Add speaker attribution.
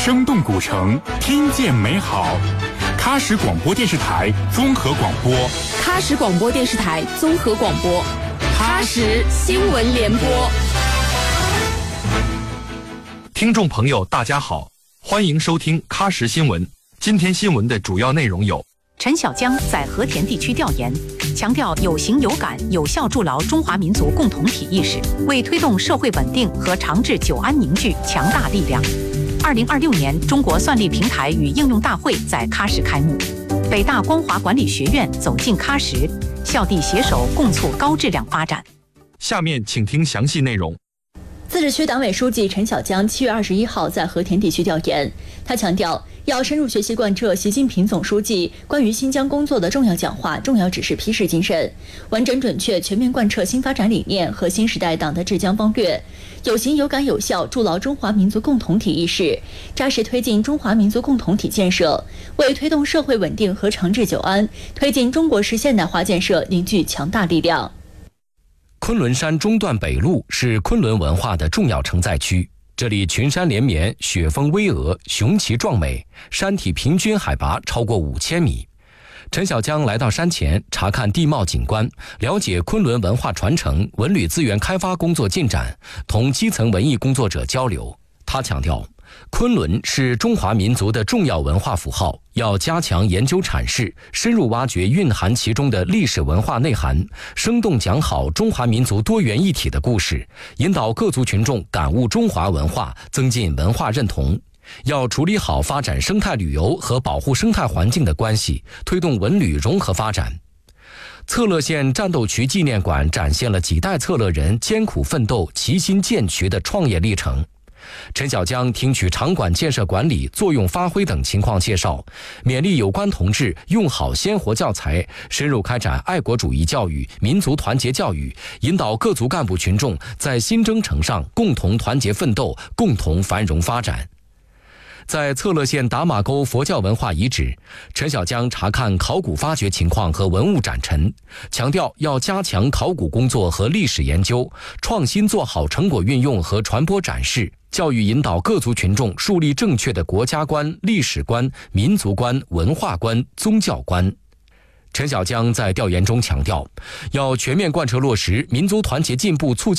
Speaker 1: 生动古城，听见美好。喀什广播电视台综合广播，
Speaker 2: 喀什广播电视台综合广播，喀什新闻联播。
Speaker 3: 听众朋友，大家好，欢迎收听喀什新闻。今天新闻的主要内容有：
Speaker 4: 陈小江在和田地区调研，强调有形有感，有效筑牢中华民族共同体意识，为推动社会稳定和长治久安凝聚强大力量。2026年中国算力平台与应用大会在喀什开幕，北大光华管理学院走进喀什，校地携手共促高质量发展。
Speaker 3: 下面请听详细内容。
Speaker 5: 自治区党委书记陈小江7月21号在和田地区调研，他强调要深入学习贯彻习近平总书记关于新疆工作的重要讲话、重要指示批示精神，完整准确全面贯彻新发展理念和新时代党的治疆方略，有形有感有效筑牢中华民族共同体意识，扎实推进中华民族共同体建设，为推动社会稳定和长治久安、推进中国式现代化建设凝聚强大力量。
Speaker 6: 昆仑山中段北麓是昆仑文化的重要承载区，这里群山连绵，雪峰巍峨，雄奇壮美，山体平均海拔超过5000米。陈小江来到山前查看地貌景观，了解昆仑文化传承、文旅资源开发工作进展，同基层文艺工作者交流。他强调，昆仑是中华民族的重要文化符号，要加强研究阐释，深入挖掘蕴含其中的历史文化内涵，生动讲好中华民族多元一体的故事，引导各族群众感悟中华文化，增进文化认同。要处理好发展生态旅游和保护生态环境的关系，推动文旅融合发展。策勒县战斗渠纪念馆展现了几代策勒人艰苦奋斗、齐心建渠的创业历程。陈小江听取场馆建设管理、作用发挥等情况介绍，勉励有关同志用好鲜活教材，深入开展爱国主义教育、民族团结教育，引导各族干部群众在新征程上共同团结奋斗，共同繁荣发展。在策勒县达马沟佛教文化遗址，陈小江查看考古发掘情况和文物展陈，强调要加强考古工作和历史研究，创新做好成果运用和传播展示，教育引导各族群众树立正确的国家观、历史观、民族观、文化观、宗教观。陈小江在调研中强调，要全面贯彻落实民族团结进步促进